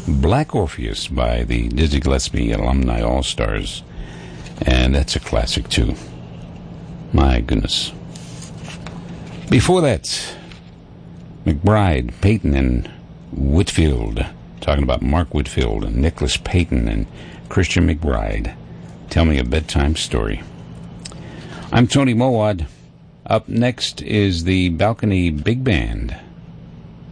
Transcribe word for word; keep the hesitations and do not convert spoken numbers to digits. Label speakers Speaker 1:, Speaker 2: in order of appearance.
Speaker 1: Black Orpheus by the Dizzy Gillespie Alumni All-Stars. And that's a classic, too. My goodness. Before that, McBride, Payton, and Whitfield. Talking about Mark Whitfield and Nicholas Payton and Christian McBride. Tell Me a Bedtime Story. I'm Tony Mowad. Up next is the Balcony Big Band.